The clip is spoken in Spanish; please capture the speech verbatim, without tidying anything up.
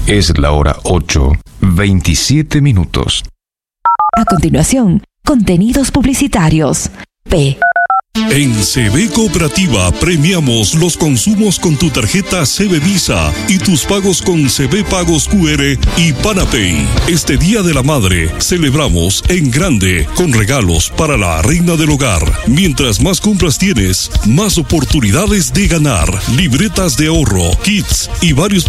Es la hora ocho, veintisiete minutos. A continuación, contenidos publicitarios. P. En C B Cooperativa premiamos los consumos con tu tarjeta C B Visa y tus pagos con C B Pagos Q R y Panapay. Este Día de la Madre celebramos en grande con regalos para la reina del hogar. Mientras más compras tienes, más oportunidades de ganar. Libretas de ahorro, kits y varios